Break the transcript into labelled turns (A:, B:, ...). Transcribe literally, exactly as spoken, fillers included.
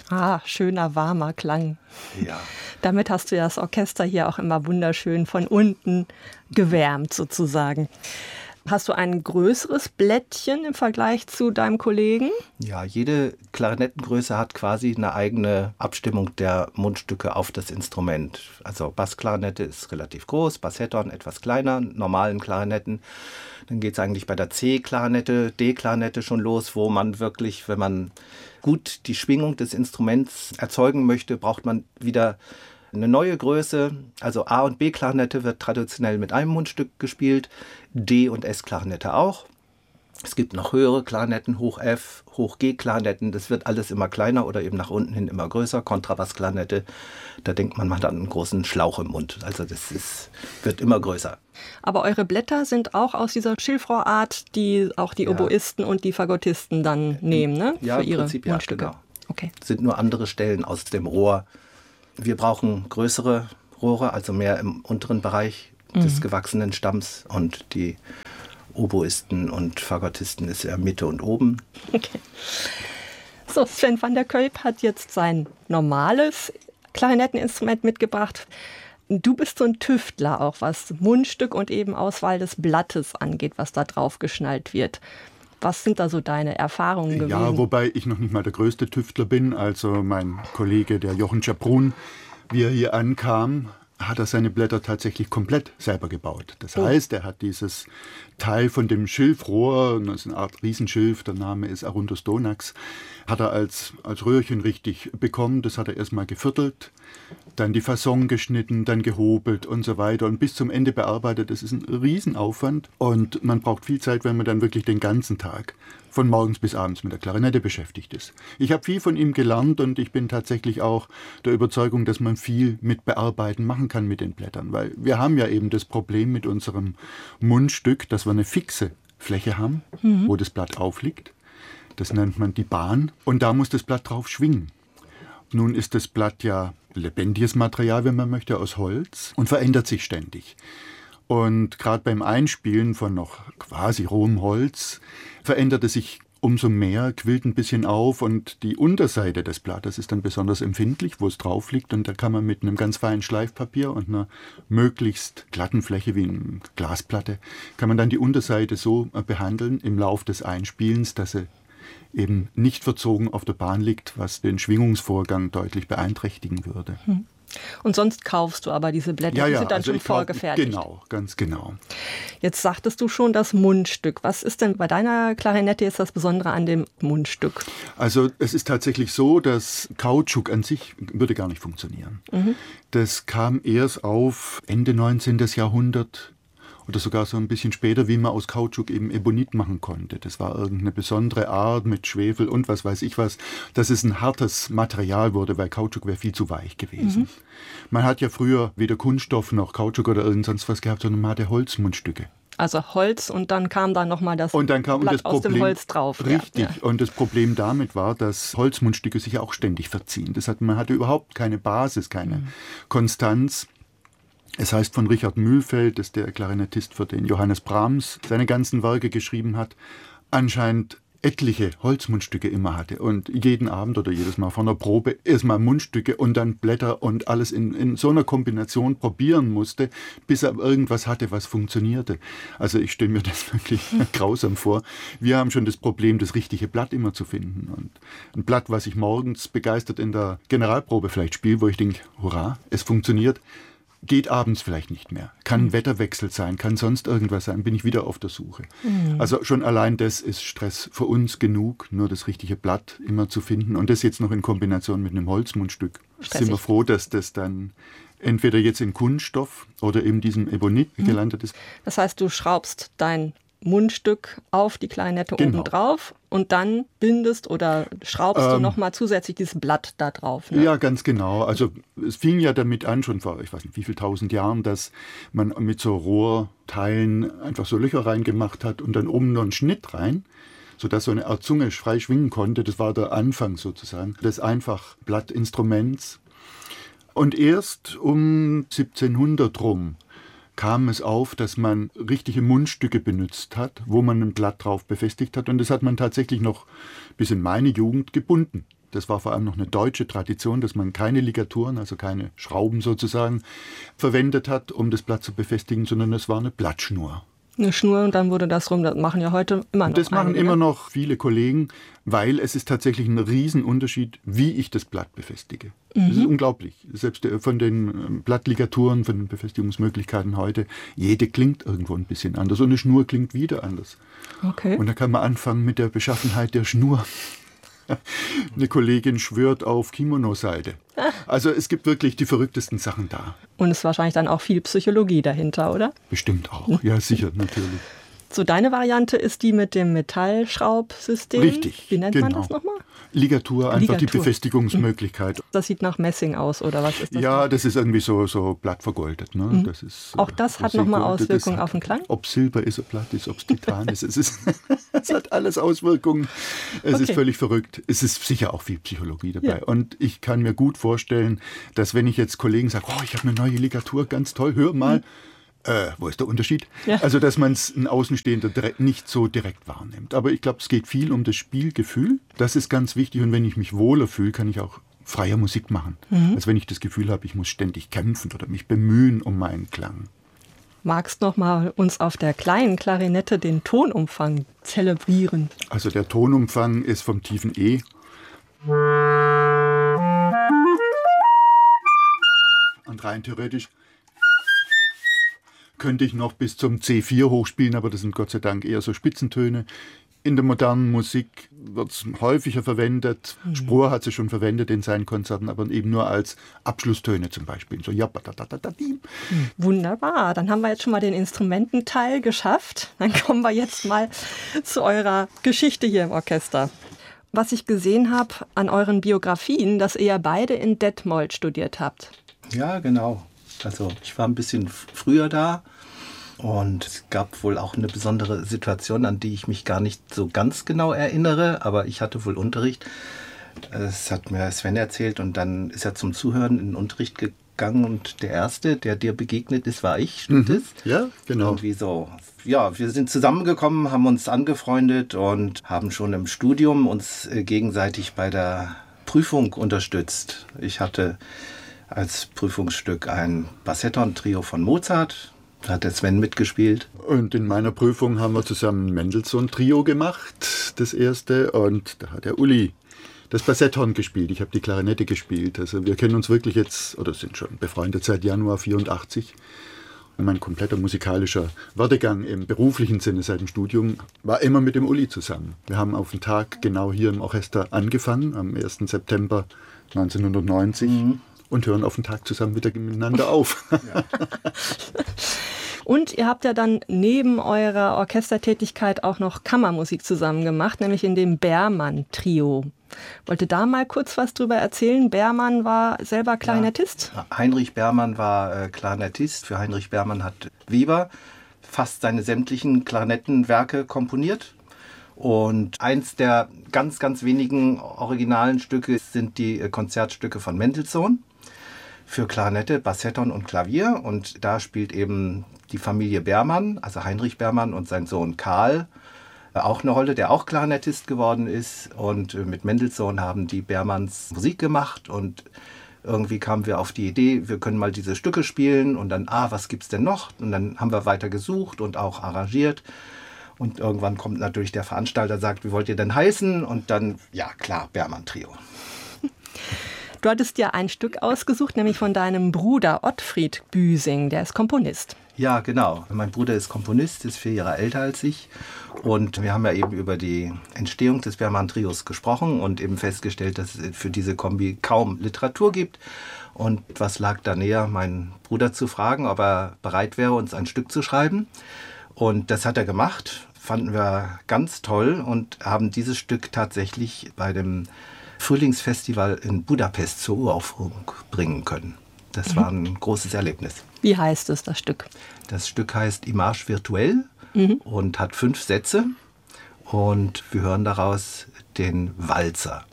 A: Ah, schöner, warmer Klang.
B: Ja.
A: Damit hast du ja das Orchester hier auch immer wunderschön von unten gewärmt sozusagen. Hast du ein größeres Blättchen im Vergleich zu deinem Kollegen?
B: Ja, jede Klarinettengröße hat quasi eine eigene Abstimmung der Mundstücke auf das Instrument. Also Bassklarinette ist relativ groß, Bassetthorn etwas kleiner, normalen Klarinetten. Dann geht es eigentlich bei der C-Klarinette, D-Klarinette schon los, wo man wirklich, wenn man gut die Schwingung des Instruments erzeugen möchte, braucht man wieder eine neue Größe. Also A- und B-Klarinette wird traditionell mit einem Mundstück gespielt, D- und S-Klarinette auch. Es gibt noch höhere Klarinetten, Hoch F, Hoch G-Klarinetten. Das wird alles immer kleiner oder eben nach unten hin immer größer. Kontrabassklarinette, da denkt man, man hat einen großen Schlauch im Mund. Also das ist, wird immer größer.
A: Aber eure Blätter sind auch aus dieser Schilfrohrart, die auch die
B: Ja.
A: Oboisten und die Fagottisten dann nehmen, ne?
B: Ja,
A: für
B: im
A: ihre
B: Prinzip ja,
A: Mundstücke.
B: genau.
A: Okay.
B: Sind nur andere Stellen aus dem Rohr. Wir brauchen größere Rohre, also mehr im unteren Bereich des
A: Mhm.
B: gewachsenen Stamms, und die Oboisten und Fagottisten ist ja Mitte und oben.
A: Okay. So, Sven van der Kuyp hat jetzt sein normales Klarinetteninstrument mitgebracht. Du bist so ein Tüftler auch, was Mundstück und eben Auswahl des Blattes angeht, was da drauf geschnallt wird. Was sind da so deine Erfahrungen gewesen?
C: Ja, wobei ich noch nicht mal der größte Tüftler bin. Also mein Kollege, der Jochen Schabrun, wie er hier ankam, hat er seine Blätter tatsächlich komplett selber gebaut. Das
A: Oh.
C: heißt, er hat dieses Teil von dem Schilfrohr, das ist eine Art Riesenschilf, der Name ist Arundus Donax, hat er als, als Röhrchen richtig bekommen. Das hat er erstmal geviertelt, dann die Fasson geschnitten, dann gehobelt und so weiter und bis zum Ende bearbeitet. Das ist ein Riesenaufwand und man braucht viel Zeit, wenn man dann wirklich den ganzen Tag von morgens bis abends mit der Klarinette beschäftigt ist. Ich habe viel von ihm gelernt und ich bin tatsächlich auch der Überzeugung, dass man viel mit Bearbeiten machen kann mit den Blättern, weil wir haben ja eben das Problem mit unserem Mundstück, dass wir eine fixe Fläche haben, mhm. wo das Blatt aufliegt. Das nennt man die Bahn und da muss das Blatt drauf schwingen. Nun ist das Blatt ja lebendiges Material, wenn man möchte, aus Holz und verändert sich ständig. Und gerade beim Einspielen von noch quasi rohem Holz verändert es sich umso mehr, quillt ein bisschen auf und die Unterseite des Blattes ist dann besonders empfindlich, wo es drauf liegt. Und da kann man mit einem ganz feinen Schleifpapier und einer möglichst glatten Fläche wie eine Glasplatte, kann man dann die Unterseite so behandeln im Lauf des Einspielens, dass sie eben nicht verzogen auf der Bahn liegt, was den Schwingungsvorgang deutlich beeinträchtigen würde.
A: Hm. Und sonst kaufst du aber diese Blätter,
C: Ja,
A: die
C: ja,
A: sind dann
C: also
A: schon
C: ich kauf-
A: vorgefertigt.
C: Genau, ganz genau.
A: Jetzt sagtest du schon das Mundstück. Was ist denn bei deiner Klarinette jetzt das Besondere an dem Mundstück?
C: Also es ist tatsächlich so, dass Kautschuk an sich würde gar nicht funktionieren.
A: Mhm.
C: Das kam erst auf Ende neunzehnten. Jahrhundert oder sogar so ein bisschen später, wie man aus Kautschuk eben Ebonit machen konnte. Das war irgendeine besondere Art mit Schwefel und was weiß ich was, dass es ein hartes Material wurde, weil Kautschuk wäre viel zu weich gewesen. Mhm. Man hat ja früher weder Kunststoff noch Kautschuk oder irgend sonst was gehabt, sondern man hatte Holzmundstücke.
A: Also Holz und dann kam da nochmal das
C: und dann kam
A: Blatt
C: das Problem,
A: aus dem Holz drauf.
C: Richtig.
A: Ja, ja.
C: Und das Problem damit war, dass Holzmundstücke sich auch ständig verziehen. Das hat, man hatte überhaupt keine Basis, keine mhm. Konstanz. Es heißt von Richard Mühlfeld, das ist der Klarinettist, für den Johannes Brahms seine ganzen Werke geschrieben hat, anscheinend etliche Holzmundstücke immer hatte und jeden Abend oder jedes Mal vor einer Probe erstmal Mundstücke und dann Blätter und alles in, in so einer Kombination probieren musste, bis er irgendwas hatte, was funktionierte. Also ich stelle mir das wirklich grausam vor. Wir haben schon das Problem, das richtige Blatt immer zu finden. Und ein Blatt, was ich morgens begeistert in der Generalprobe vielleicht spiele, wo ich denke, hurra, es funktioniert, geht abends vielleicht nicht mehr. Kann mhm. Wetterwechsel sein, kann sonst irgendwas sein, bin ich wieder auf der Suche. Mhm. Also schon allein das ist Stress für uns genug, nur das richtige Blatt immer zu finden. Und das jetzt noch in Kombination mit einem Holzmundstück.
A: Stressig.
C: Sind wir froh, dass das dann entweder jetzt in Kunststoff oder eben diesem Ebonit mhm. gelandet ist.
A: Das heißt, du schraubst dein Mundstück auf die Klarinette
C: Genau.
A: oben drauf und dann bindest oder schraubst ähm, du nochmal zusätzlich dieses Blatt da drauf. Ne?
C: Ja, ganz genau. Also es fing ja damit an, schon vor, ich weiß nicht wie viel tausend Jahren, dass man mit so Rohrteilen einfach so Löcher reingemacht hat und dann oben noch einen Schnitt rein, sodass so eine Art Zunge frei schwingen konnte. Das war der Anfang sozusagen des Einfachblattinstruments. Und erst um siebzehnhundert rum kam es auf, dass man richtige Mundstücke benutzt hat, wo man ein Blatt drauf befestigt hat. Und das hat man tatsächlich noch bis in meine Jugend gebunden. Das war vor allem noch eine deutsche Tradition, dass man keine Ligaturen, also keine Schrauben sozusagen, verwendet hat, um das Blatt zu befestigen, sondern es war eine Blattschnur.
A: Eine Schnur und dann wurde das rum. Das machen ja heute immer noch.
C: Das machen
A: einige.
C: immer noch viele Kollegen, weil es ist tatsächlich ein Riesenunterschied, wie ich das Blatt befestige. Mhm. Das ist unglaublich. Selbst von den Blattligaturen, von den Befestigungsmöglichkeiten heute, jede klingt irgendwo ein bisschen anders und eine Schnur klingt wieder anders.
A: Okay.
C: Und da kann man anfangen mit der Beschaffenheit der Schnur. Eine Kollegin schwört auf Kimono-Seide. Also es gibt wirklich die verrücktesten Sachen da.
A: Und es ist wahrscheinlich dann auch viel Psychologie dahinter, oder?
C: Bestimmt auch. Ja, sicher, natürlich.
A: So, deine Variante ist die mit dem Metallschraubsystem.
C: Richtig.
A: Wie nennt
C: genau.
A: man das nochmal?
C: Ligatur, einfach
A: Ligatur.
C: die Befestigungsmöglichkeit.
A: Das sieht nach Messing aus, oder was ist das?
C: Ja, das ist irgendwie so, so blattvergoldet. Ne?
A: Mhm.
C: Das ist,
A: auch das hat nochmal Auswirkungen auf den Klang?
C: Ob Silber ist, ob Blatt ist, ob es Titan ist. Es, ist es hat alles Auswirkungen. Es
A: Okay.
C: ist völlig verrückt. Es ist sicher auch viel Psychologie dabei.
A: Ja.
C: Und ich kann mir gut vorstellen, dass wenn ich jetzt Kollegen sage, oh, ich habe eine neue Ligatur, ganz toll, hör mal. Mhm. Äh, wo ist der Unterschied?
A: Ja.
C: Also, dass man es ein Außenstehender direkt, nicht so direkt wahrnimmt. Aber ich glaube, es geht viel um das Spielgefühl. Das ist ganz wichtig. Und wenn ich mich wohler fühle, kann ich auch freier Musik machen. Mhm. Als wenn ich das Gefühl habe, ich muss ständig kämpfen oder mich bemühen um meinen Klang.
A: Magst noch mal uns auf der kleinen Klarinette den Tonumfang zelebrieren?
C: Also der Tonumfang ist vom tiefen E. Und rein theoretisch könnte ich noch bis zum C vier hochspielen, aber das sind Gott sei Dank eher so Spitzentöne. In der modernen Musik wird es häufiger verwendet. Mhm. Spohr hat sie schon verwendet in seinen Konzerten, aber eben nur als Abschlusstöne zum Beispiel. So, ja,
A: mhm. Wunderbar, dann haben wir jetzt schon mal den Instrumententeil geschafft. Dann kommen wir jetzt mal zu eurer Geschichte hier im Orchester. Was ich gesehen habe an euren Biografien, dass ihr beide in Detmold studiert habt.
B: Ja, genau. Also ich war ein bisschen früher da und es gab wohl auch eine besondere Situation, an die ich mich gar nicht so ganz genau erinnere, aber ich hatte wohl Unterricht. Das hat mir Sven erzählt und dann ist er zum Zuhören in den Unterricht gegangen und der Erste, der dir begegnet ist, war ich, stimmt
C: mhm.
B: es?
C: Ja, genau.
B: Irgendwie so. Ja, wir sind zusammengekommen, haben uns angefreundet und haben schon im Studium uns gegenseitig bei der Prüfung unterstützt. Ich hatte als Prüfungsstück ein Bassetton-Trio von Mozart. Da hat der Sven mitgespielt.
C: Und in meiner Prüfung haben wir zusammen ein Mendelssohn-Trio gemacht, das erste. Und da hat der Uli das Bassetton gespielt. Ich habe die Klarinette gespielt. Also wir kennen uns wirklich jetzt, oder sind schon befreundet seit Januar vierundachtzig. Und mein kompletter musikalischer Werdegang im beruflichen Sinne seit dem Studium war immer mit dem Uli zusammen. Wir haben auf den Tag genau hier im Orchester angefangen, am ersten September neunzehnhundertneunzig. Mhm. Und hören auf den Tag zusammen wieder miteinander auf. Ja.
A: Und ihr habt ja dann neben eurer Orchestertätigkeit auch noch Kammermusik zusammen gemacht, nämlich in dem Bermann-Trio. Wollt ihr da mal kurz was drüber erzählen? Bermann war selber Klarinettist?
B: Ja. Heinrich Bermann war äh, Klarinettist. Für Heinrich Bermann hat Weber fast seine sämtlichen Klarinettenwerke komponiert. Und eins der ganz, ganz wenigen originalen Stücke sind die Konzertstücke von Mendelssohn für Klarinette, Bassetton und Klavier. Und da spielt eben die Familie Bermann, also Heinrich Bermann und sein Sohn Karl, auch eine Rolle, der auch Klarinettist geworden ist. Und mit Mendelssohn haben die Bermanns Musik gemacht und irgendwie kamen wir auf die Idee, wir können mal diese Stücke spielen und dann, ah, was gibt's denn noch? Und dann haben wir weiter gesucht und auch arrangiert. Und irgendwann kommt natürlich der Veranstalter, sagt, wie wollt ihr denn heißen? Und dann, ja klar, Bermann-Trio.
A: Du hattest ja ein Stück ausgesucht, nämlich von deinem Bruder Ottfried Büsing, der ist Komponist.
B: Ja, genau. Mein Bruder ist Komponist, ist vier Jahre älter als ich. Und wir haben ja eben über die Entstehung des Bermann-Trios gesprochen und eben festgestellt, dass es für diese Kombi kaum Literatur gibt. Und was lag da näher, meinen Bruder zu fragen, ob er bereit wäre, uns ein Stück zu schreiben. Und das hat er gemacht, fanden wir ganz toll und haben dieses Stück tatsächlich bei dem Frühlingsfestival in Budapest zur Uraufführung bringen können. Das war ein großes Erlebnis.
A: Wie heißt es, das Stück?
B: Das Stück heißt Image virtuell mhm. und hat fünf Sätze. Und wir hören daraus den Walzer.